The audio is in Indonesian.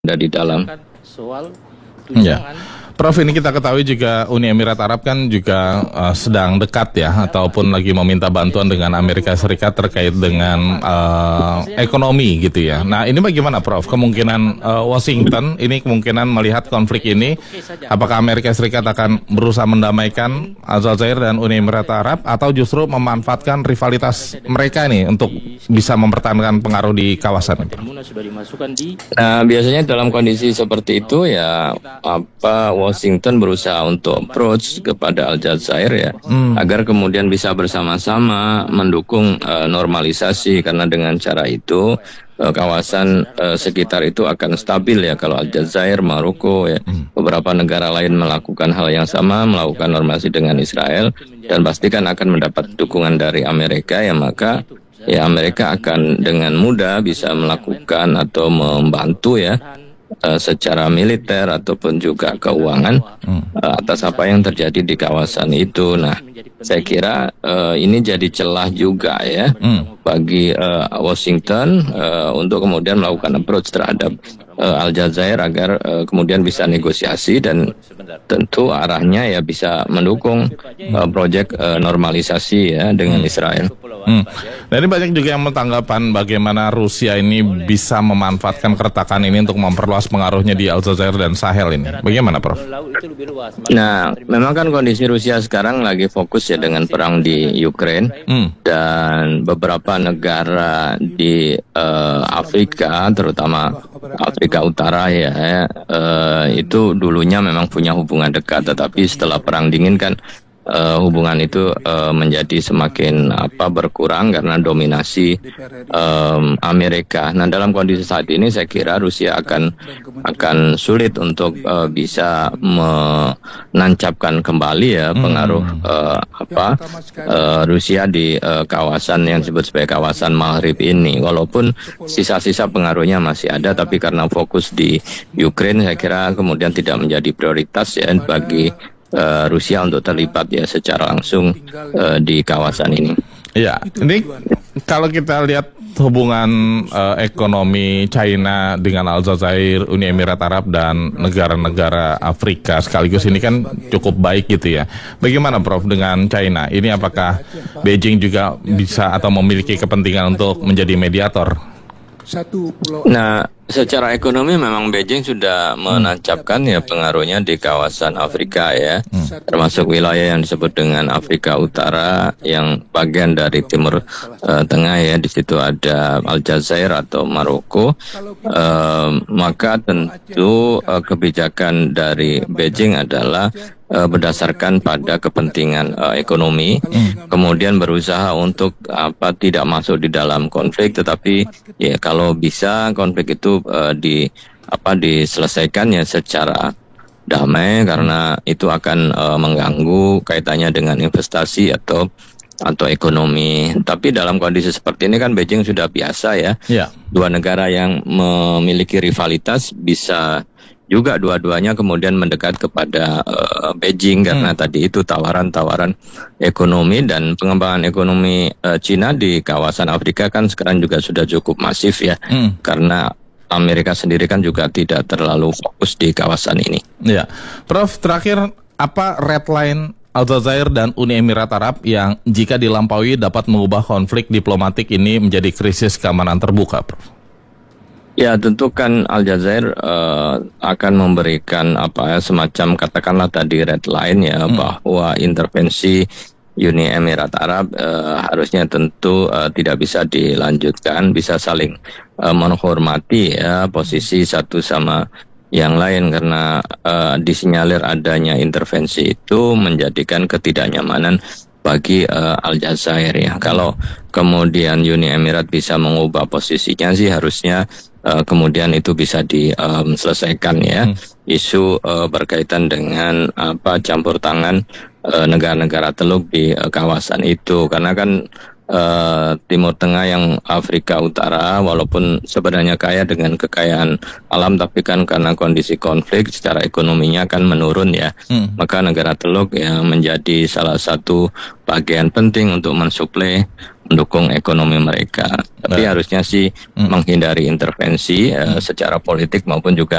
ada di dalam. Soal Ya, tunjangan Prof, ini kita ketahui juga Uni Emirat Arab kan juga sedang dekat ya, ataupun lagi meminta bantuan dengan Amerika Serikat terkait dengan ekonomi gitu ya. Nah, ini bagaimana Prof? Kemungkinan Washington ini kemungkinan melihat konflik ini, apakah Amerika Serikat akan berusaha mendamaikan Aljazair dan Uni Emirat Arab, atau justru memanfaatkan rivalitas mereka ini untuk bisa mempertahankan pengaruh di kawasan ini? sudah dimasukkan di Nah, biasanya dalam kondisi seperti itu ya Washington berusaha untuk approach kepada Aljazair ya, agar kemudian bisa bersama-sama mendukung normalisasi, karena dengan cara itu kawasan sekitar itu akan stabil ya. Kalau Aljazair, Maroko ya, beberapa negara lain melakukan hal yang sama, melakukan normalisasi dengan Israel, dan pastikan akan mendapat dukungan dari Amerika ya, maka ya Amerika akan dengan mudah bisa melakukan atau membantu ya secara militer ataupun juga keuangan atas apa yang terjadi di kawasan itu. Nah, saya kira ini jadi celah juga ya bagi Washington untuk kemudian melakukan approach terhadap Aljazair agar kemudian bisa negosiasi, dan tentu arahnya ya bisa mendukung proyek normalisasi ya dengan Israel. Nah, ini banyak juga yang bertanggapan bagaimana Rusia ini bisa memanfaatkan keretakan ini untuk memperluas pengaruhnya di Aljazair dan Sahel ini. Bagaimana, Prof? Nah, memang kan kondisi Rusia sekarang lagi fokus ya dengan perang di Ukraine, dan beberapa negara di Afrika, terutama Afrika Utara ya, itu dulunya memang punya hubungan dekat, tetapi setelah perang dingin kan hubungan itu menjadi semakin berkurang karena dominasi Amerika. Nah, dalam kondisi saat ini saya kira Rusia akan sulit untuk bisa menancapkan kembali ya pengaruh Rusia di kawasan yang disebut sebagai kawasan Maghrib ini. Walaupun sisa-sisa pengaruhnya masih ada, tapi karena fokus di Ukraine, saya kira kemudian tidak menjadi prioritas ya bagi Rusia untuk terlibat ya secara langsung di kawasan ini. Ya, ini kalau kita lihat hubungan ekonomi China dengan Aljazair, Uni Emirat Arab dan negara-negara Afrika sekaligus ini kan cukup baik gitu ya. Bagaimana Prof dengan China? Ini apakah Beijing juga bisa atau memiliki kepentingan untuk menjadi mediator? Nah, secara ekonomi memang Beijing sudah menancapkan ya pengaruhnya di kawasan Afrika ya, termasuk wilayah yang disebut dengan Afrika Utara yang bagian dari Timur Tengah ya. Di situ ada Aljazair atau Maroko. Maka tentu kebijakan dari Beijing adalah berdasarkan pada kepentingan ekonomi, kemudian berusaha untuk tidak masuk di dalam konflik, tetapi ya kalau bisa konflik itu diselesaikan ya secara damai, karena itu akan mengganggu kaitannya dengan investasi atau ekonomi. Tapi dalam kondisi seperti ini kan Beijing sudah biasa ya. Dua negara yang memiliki rivalitas bisa juga dua-duanya kemudian mendekat kepada Beijing, karena tadi itu tawaran-tawaran ekonomi, dan pengembangan ekonomi Cina di kawasan Afrika kan sekarang juga sudah cukup masif ya, karena Amerika sendiri kan juga tidak terlalu fokus di kawasan ini. Ya, Prof, terakhir apa red line Aljazair dan Uni Emirat Arab yang jika dilampaui dapat mengubah konflik diplomatik ini menjadi krisis keamanan terbuka, Prof? Ya, tentu kan Aljazair akan memberikan semacam katakanlah tadi red line ya, bahwa intervensi Uni Emirat Arab harusnya tentu tidak bisa dilanjutkan, bisa saling menghormati ya posisi satu sama yang lain, karena disinyalir adanya intervensi itu menjadikan ketidaknyamanan bagi Aljazair ya. Kalau kemudian Uni Emirat bisa mengubah posisinya sih harusnya kemudian itu bisa diselesaikan ya, isu berkaitan dengan campur tangan negara-negara Teluk di kawasan itu, karena kan Timur Tengah yang Afrika Utara walaupun sebenarnya kaya dengan kekayaan alam, tapi kan karena kondisi konflik secara ekonominya kan menurun ya, maka negara Teluk yang menjadi salah satu bagian penting untuk mensuplai mendukung ekonomi mereka. Tapi harusnya sih menghindari intervensi secara politik maupun juga